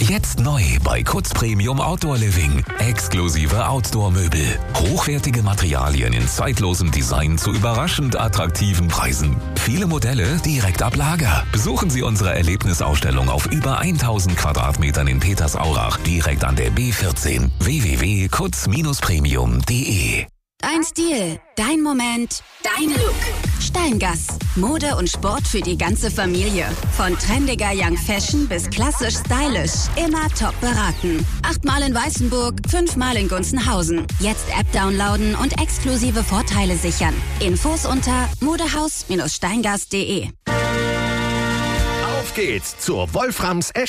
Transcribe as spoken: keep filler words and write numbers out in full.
Jetzt neu bei Kutz Premium Outdoor Living. Exklusive Outdoor-Möbel. Hochwertige Materialien in zeitlosem Design zu überraschend attraktiven Preisen. Viele Modelle direkt ab Lager. Besuchen Sie unsere Erlebnisausstellung auf über tausend Quadratmetern in Petersaurach, direkt an der B vierzehn. w w w punkt kutz Premium punkt de. Dein Stil, dein Moment, dein Look. Steingass. Mode und Sport für die ganze Familie. Von trendiger Young Fashion bis klassisch stylisch. Immer top beraten. Achtmal in Weißenburg, fünfmal in Gunzenhausen. Jetzt App downloaden und exklusive Vorteile sichern. Infos unter modehaus Bindestrich steingass punkt de. Auf geht's zur Wolframs